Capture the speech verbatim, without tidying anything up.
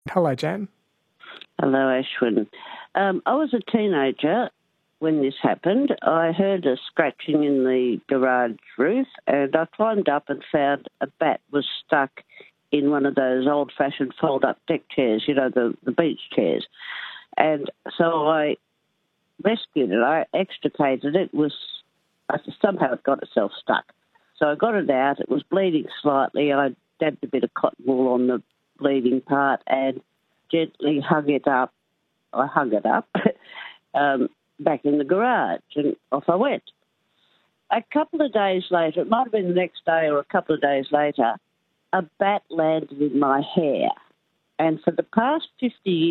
Hello, Jan. Hello, Ashwin. Um, I was a teenager when this happened. I heard a scratching in the garage roof and I climbed up and found a bat was stuck in one of those old-fashioned fold-up deck chairs, you know, the, the beach chairs. And so I rescued it. I extricated it. It was I somehow it got itself stuck. So I got it out. It was bleeding slightly. I dabbed a bit of cotton wool on the bleeding part and gently hung it up. I hung it up um, back in the garage, and off I went. A couple of days later, it might have been the next day or a couple of days later, a bat landed in my hair. And for the past fifty years,